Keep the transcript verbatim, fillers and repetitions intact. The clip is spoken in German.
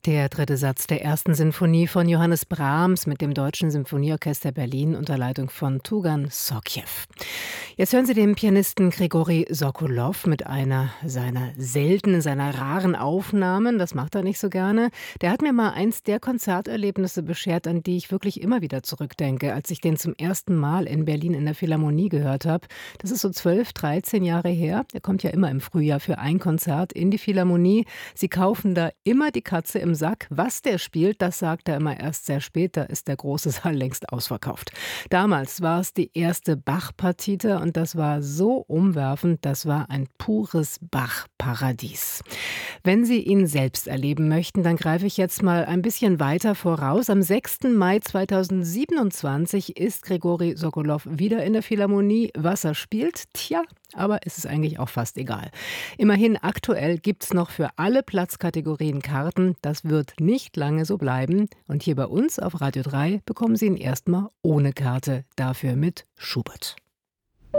Der dritte Satz der ersten Sinfonie von Johannes Brahms mit dem Deutschen Symphonieorchester Berlin unter Leitung von Tugan Sokhiew. Jetzt hören Sie den Pianisten Grigori Sokolow mit einer seiner seltenen, seiner raren Aufnahmen. Das macht er nicht so gerne. Der hat mir mal eins der Konzerterlebnisse beschert, an die ich wirklich immer wieder zurückdenke, als ich den zum ersten Mal in Berlin in der Philharmonie gehört habe. Das ist so zwölf, dreizehn Jahre her. Er kommt ja immer im Frühjahr für ein Konzert in die Philharmonie. Sie kaufen da immer die Katze im Sack. Was der spielt, das sagt er immer erst sehr spät. Da ist der große Saal längst ausverkauft. Damals war es die erste Bach-Partita und das war so umwerfend. Das war ein pures Bach-Paradies. Wenn Sie ihn selbst erleben möchten, dann greife ich jetzt mal ein bisschen weiter voraus. Am sechsten Mai zweitausendsiebenundzwanzig ist Grigori Sokolow wieder in der Philharmonie. Was er spielt? Tja, aber es ist eigentlich auch fast egal. Immerhin aktuell gibt es noch für alle Platzkategorien Karten. Das wird nicht lange so bleiben. Und hier bei uns auf Radio drei bekommen Sie ihn erstmal ohne Karte, dafür mit Schubert.